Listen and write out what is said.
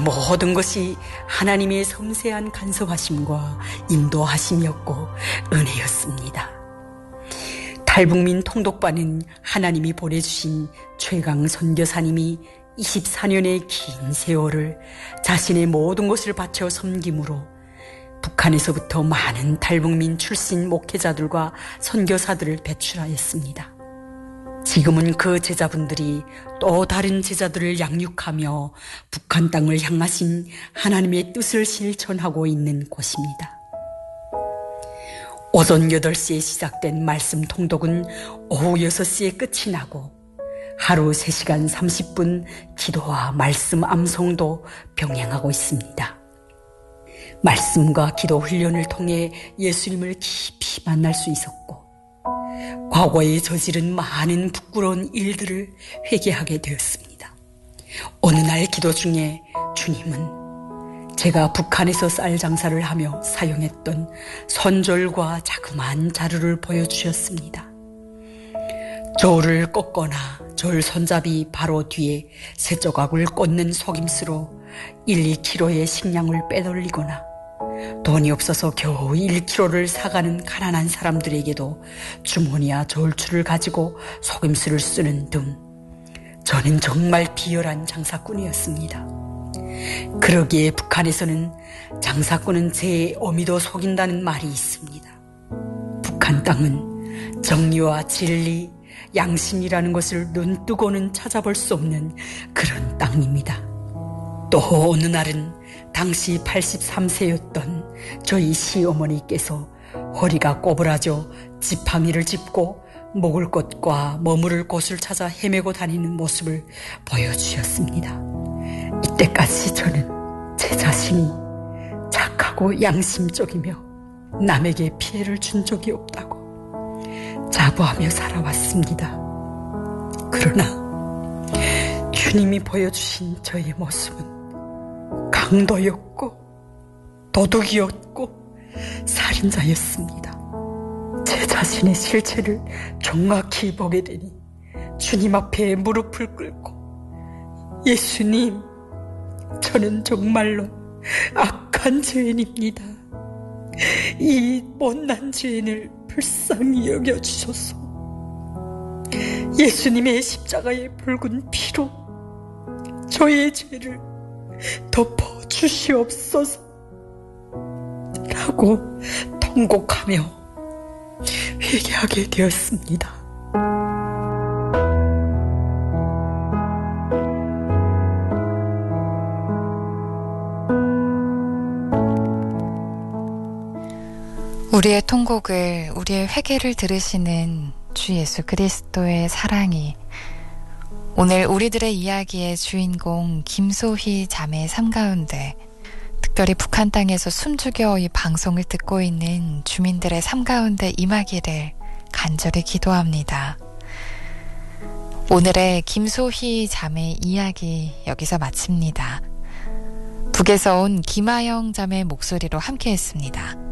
모든 것이 하나님의 섬세한 간섭하심과 인도하심이었고 은혜였습니다. 탈북민 통독반은 하나님이 보내주신 최강 선교사님이 24년의 긴 세월을 자신의 모든 것을 바쳐 섬김으로 북한에서부터 많은 탈북민 출신 목회자들과 선교사들을 배출하였습니다. 지금은 그 제자분들이 또 다른 제자들을 양육하며 북한 땅을 향하신 하나님의 뜻을 실천하고 있는 곳입니다. 오전 8시에 시작된 말씀 통독은 오후 6시에 끝이 나고 하루 3시간 30분 기도와 말씀 암송도 병행하고 있습니다. 말씀과 기도 훈련을 통해 예수님을 깊이 만날 수 있었고 과거에 저지른 많은 부끄러운 일들을 회개하게 되었습니다. 어느 날 기도 중에 주님은 제가 북한에서 쌀 장사를 하며 사용했던 선졸과 자그마한 자루를 보여주셨습니다. 저울을 꺾거나 저울 손잡이 바로 뒤에 새 조각을 꽂는 속임수로 1-2kg의 식량을 빼돌리거나 돈이 없어서 겨우 1kg를 사가는 가난한 사람들에게도 주머니와 저울추를 가지고 속임수를 쓰는 등 저는 정말 비열한 장사꾼이었습니다. 그러기에 북한에서는 장사꾼은 제 어미도 속인다는 말이 있습니다. 북한 땅은 정의와 진리, 양심이라는 것을 눈뜨고는 찾아볼 수 없는 그런 땅입니다. 또 어느 날은 당시 83세였던 저희 시어머니께서 허리가 꼬부라져 지팡이를 짚고 먹을 것과 머무를 곳을 찾아 헤매고 다니는 모습을 보여주셨습니다. 이때까지 저는 제 자신이 착하고 양심적이며 남에게 피해를 준 적이 없다고 자부하며 살아왔습니다. 그러나 주님이 보여주신 저의 모습은 강도였고 도둑이었고 살인자였습니다. 제 자신의 실체를 정확히 보게 되니 주님 앞에 무릎을 꿇고 예수님, 저는 정말로 악한 죄인입니다. 이 못난 죄인을 불쌍히 여겨주소서. 예수님의 십자가의 붉은 피로 저의 죄를 덮어주시옵소서 라고 통곡하며 회개하게 되었습니다. 우리의 통곡을, 우리의 회개를 들으시는 주 예수 그리스도의 사랑이 오늘 우리들의 이야기의 주인공 김소희 자매의 삶 가운데, 특별히 북한 땅에서 숨죽여 이 방송을 듣고 있는 주민들의 삶 가운데 임하기를 간절히 기도합니다. 오늘의 김소희 자매의 이야기 여기서 마칩니다. 북에서 온 김아영 자매의 목소리로 함께했습니다.